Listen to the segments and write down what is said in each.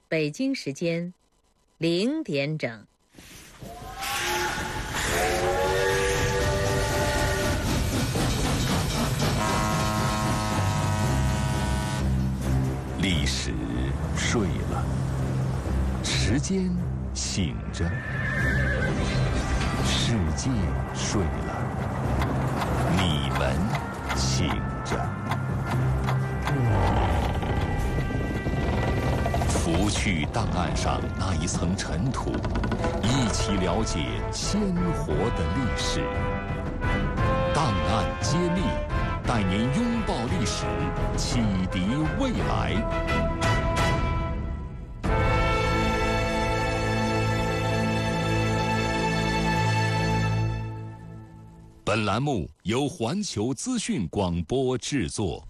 北京时间0点整。 历史睡了，时间醒着，世界睡了，你们醒着。拂去档案上那一层尘土，一起了解鲜活的历史。档案揭秘，带您拥抱历史，启迪未来。本栏目由环球资讯广播制作。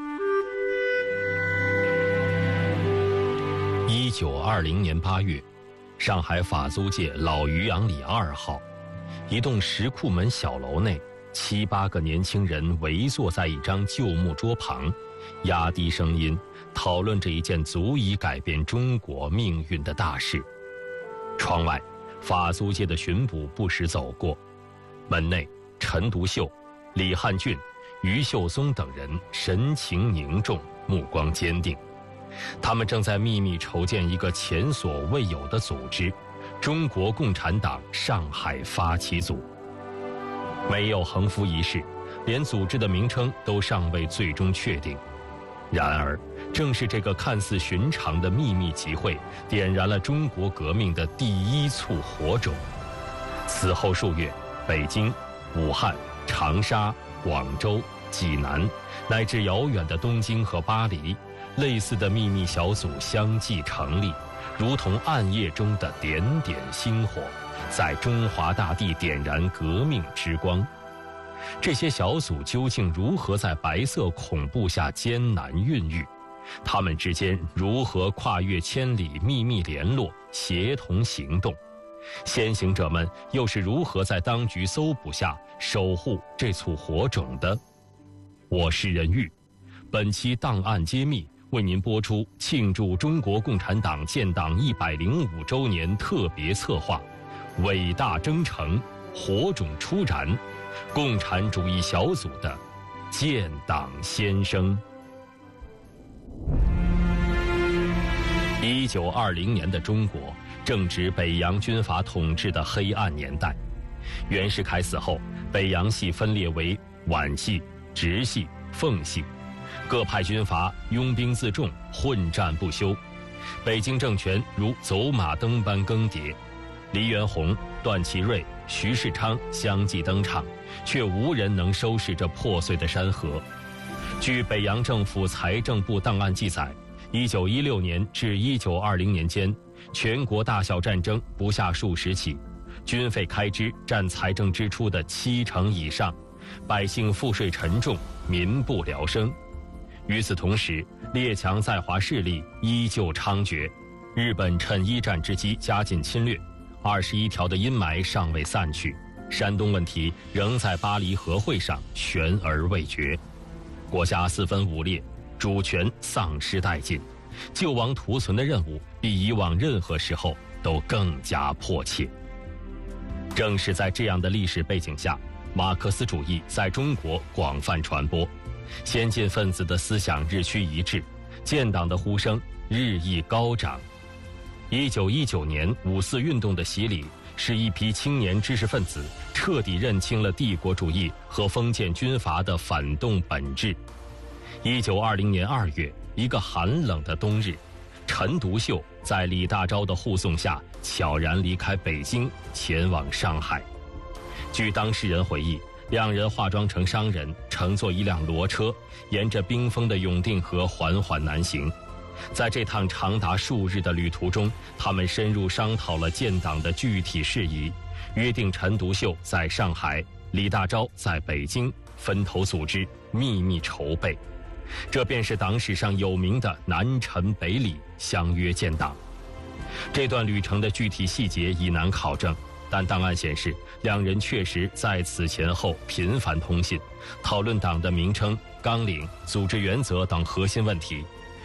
1920年8月，上海法租界老渔阳里2号，一栋石库门小楼内，7、8个年轻人围坐在一张旧木桌旁，压低声音讨论着一件足以改变中国命运的大事。窗外，法租界的巡捕不时走过，门内陈独秀、李汉俊、于秀松等人神情凝重，目光坚定。他们正在秘密筹建一个前所未有的组织——中国共产党上海发起组。没有横幅仪式，连组织的名称都尚未最终确定。然而，正是这个看似寻常的秘密集会，点燃了中国革命的第一簇火种。此后数月，北京、武汉、长沙、广州、济南，乃至遥远的东京和巴黎，类似的秘密小组相继成立，如同暗夜中的点点星火，在中华大地点燃革命之光。这些小组究竟如何在白色恐怖下艰难孕育？他们之间如何跨越千里秘密联络，协同行动？先行者们又是如何在当局搜捕下守护这簇火种的？我是任玉，本期档案揭秘为您播出庆祝中国共产党建党105周年特别策划《伟大征程，火种初燃》，共产主义小组的建党先声。1920年的中国正值北洋军阀统治的黑暗年代。袁世凯死后，北洋系分裂为皖系、直系、奉系，各派军阀拥兵自重，混战不休。北京政权如走马灯般更迭，黎元洪、段祺瑞、徐世昌相继登场，却无人能收拾这破碎的山河。据北洋政府财政部档案记载，1916年至1920年间，全国大小战争不下数十起，军费开支占财政支出的70%以上，百姓赋税沉重，民不聊生。与此同时，列强在华势力依旧猖獗，日本趁一战之机加紧侵略，21条的阴霾尚未散去，山东问题仍在巴黎和会上悬而未决，国家四分五裂，主权丧失殆尽，救亡图存的任务比以往任何时候都更加迫切。正是在这样的历史背景下，马克思主义在中国广泛传播，先进分子的思想日趋一致，建党的呼声日益高涨。1919年5·4运动的洗礼，使一批青年知识分子彻底认清了帝国主义和封建军阀的反动本质。1920年2月，一个寒冷的冬日，陈独秀在李大钊的护送下悄然离开北京，前往上海。据当事人回忆，两人化妆成商人，乘坐一辆骡车，沿着冰封的永定河缓缓南行。在这趟长达数日的旅途中，他们深入商讨了建党的具体事宜，约定陈独秀在上海，李大钊在北京，分头组织，秘密筹备。这便是党史上有名的南陈北李相约建党。这段旅程的具体细节已难考证，但档案显示，两人确实在此前后频繁通信，讨论党的名称、纲领、组织原则等核心问题。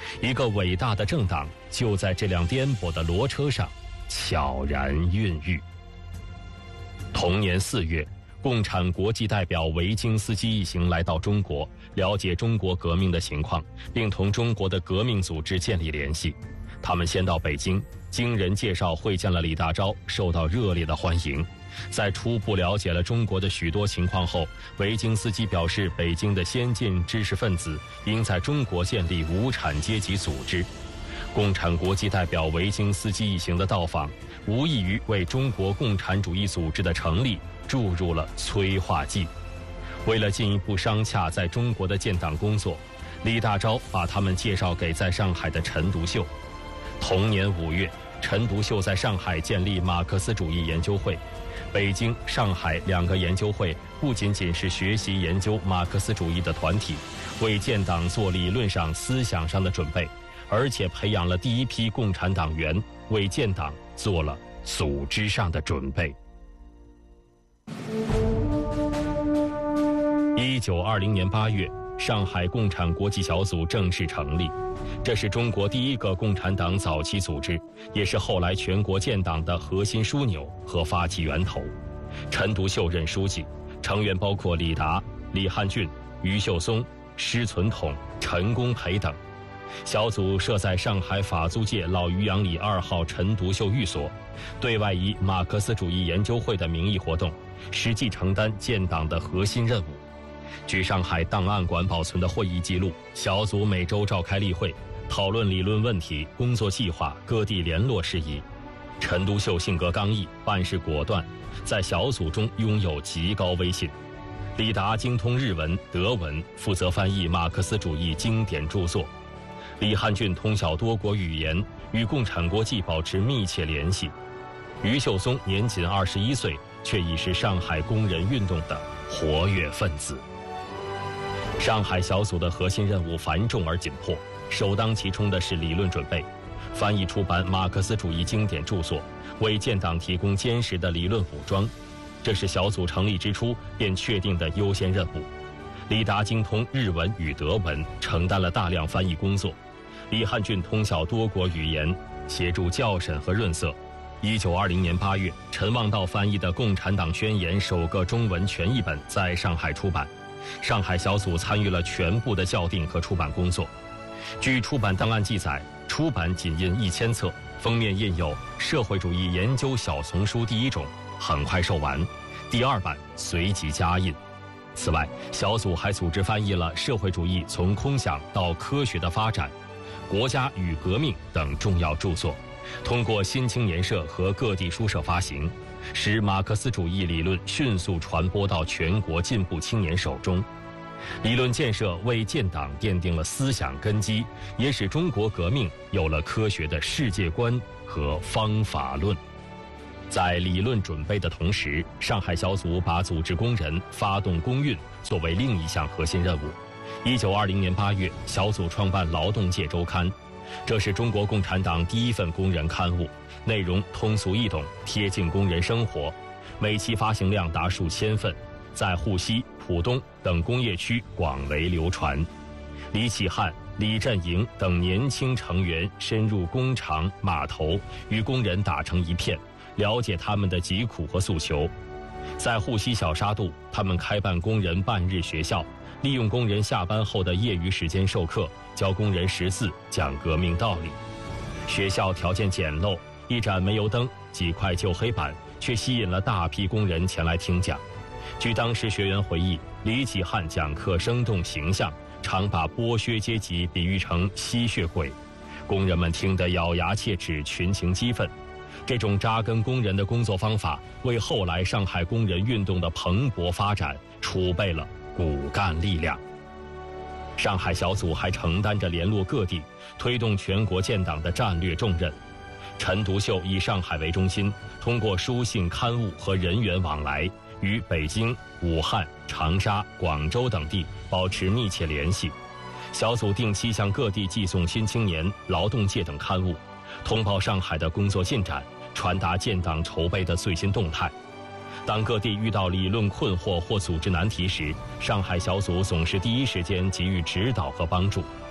一个伟大的政党就在这辆颠簸的骡车上悄然孕育。同年4月，共产国际代表维京斯基一行来到中国，了解中国革命的情况，并同中国的革命组织建立联系。他们先到北京，经人介绍会见了李大钊，受到热烈的欢迎。在初步了解了中国的许多情况后，维京斯基表示，北京的先进知识分子应在中国建立无产阶级组织。共产国际代表维京斯基一行的到访，无异于为中国共产主义组织的成立注入了催化剂。为了进一步商洽在中国的建党工作，李大钊把他们介绍给在上海的陈独秀。同年5月，陈独秀在上海建立马克思主义研究会。北京、上海2个研究会不仅仅是学习研究马克思主义的团体，为建党做理论上、思想上的准备，而且培养了第一批共产党员，为建党做了组织上的准备。1920年8月，上海共产国际小组正式成立，这是中国第一个共产党早期组织，也是后来全国建党的核心枢纽和发起源头。陈独秀任书记，成员包括李达、李汉俊、余秀松、施存统、陈公培等。小组设在上海法租界老渔阳里2号陈独秀寓所，对外以马克思主义研究会的名义活动，实际承担建党的核心任务。据上海档案馆保存的会议记录，小组每周召开例会，讨论理论问题、工作计划、各地联络事宜。陈独秀性格刚毅，办事果断，在小组中拥有极高威信。李达精通日文、德文，负责翻译马克思主义经典著作。李汉俊通晓多国语言，与共产国际保持密切联系。余秀松年仅21岁，却已是上海工人运动的活跃分子。上海小组的核心任务繁重而紧迫，首当其冲的是理论准备，翻译出版马克思主义经典著作，为建党提供坚实的理论武装，这是小组成立之初便确定的优先任务。李达精通日文与德文，承担了大量翻译工作。李汉俊通晓多国语言，协助校审和润色。1920年8月，陈望道翻译的《共产党宣言》首个中文全译本在上海出版。上海小组参与了全部的校订和出版工作。据出版档案记载，出版仅印1000册，封面印有《社会主义研究小丛书》第1种，很快售完，第2版随即加印。此外，小组还组织翻译了《社会主义从空想到科学的发展》、《国家与革命》等重要著作，通过新青年社和各地书社发行，使马克思主义理论迅速传播到全国进步青年手中。理论建设为建党奠定了思想根基，也使中国革命有了科学的世界观和方法论。在理论准备的同时，上海小组把组织工人、发动工运作为另一项核心任务。1920年8月，小组创办《劳动界周刊》，这是中国共产党第一份工人刊物，内容通俗易懂，贴近工人生活，每期发行量达数千份，在沪西、浦东等工业区广为流传。李启汉、李振营等年轻成员深入工厂、码头，与工人打成一片，了解他们的疾苦和诉求。在沪西小沙渡，他们开办工人半日学校，利用工人下班后的业余时间授课，教工人识字，讲革命道理。学校条件简陋，一盏煤油灯，几块旧黑板，却吸引了大批工人前来听讲。据当时学员回忆，李启汉讲课生动形象，常把剥削阶级比喻成吸血鬼，工人们听得咬牙切齿，群情激愤。这种扎根工人的工作方法，为后来上海工人运动的蓬勃发展储备了骨干力量。上海小组还承担着联络各地、推动全国建党的战略重任。陈独秀以上海为中心，通过书信、刊物和人员往来，与北京、武汉、长沙、广州等地保持密切联系。小组定期向各地寄送《新青年》《劳动界》等刊物，通报上海的工作进展，传达建党筹备的最新动态。当各地遇到理论困惑或组织难题时，上海小组总是第一时间给予指导和帮助。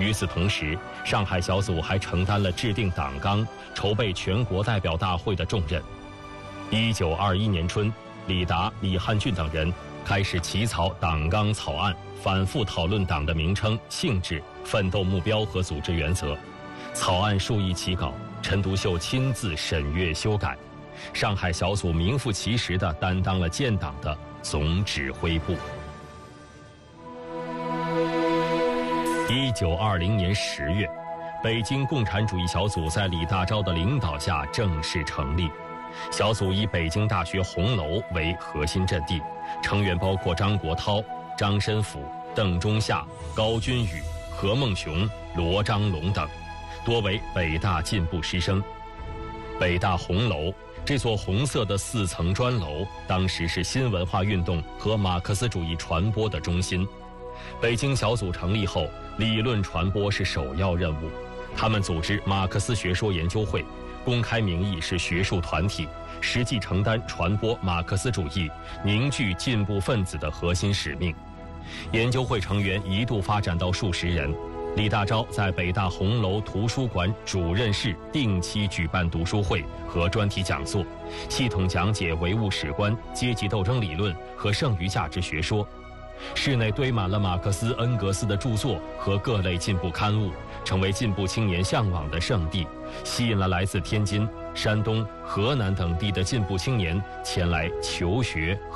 与此同时，上海小组还承担了制定党纲、筹备全国代表大会的重任。1921年春，李达、李汉俊等人开始起草党纲草案，反复讨论党的名称、性质、奋斗目标和组织原则。草案数易起稿，陈独秀亲自审阅修改。上海小组名副其实地担当了建党的总指挥部。1920年10月，北京共产主义小组在李大钊的领导下正式成立。小组以北京大学红楼为核心阵地，成员包括张国焘、张申府、邓中夏、高君宇、何孟雄、罗章龙等，多为北大进步师生。北大红楼这座红色的4层砖楼，当时是新文化运动和马克思主义传播的中心。北京小组成立后，理论传播是首要任务。他们组织马克思学说研究会，公开名义是学术团体，实际承担传播马克思主义、凝聚进步分子的核心使命。研究会成员一度发展到数十人。李大钊在北大红楼图书馆主任室定期举办读书会和专题讲座，系统讲解唯物史观、阶级斗争理论和剩余价值学说。室内堆满了马克思、恩格斯的著作和各类进步刊物，成为进步青年向往的圣地，吸引了来自天津、山东、河南等地的进步青年前来求学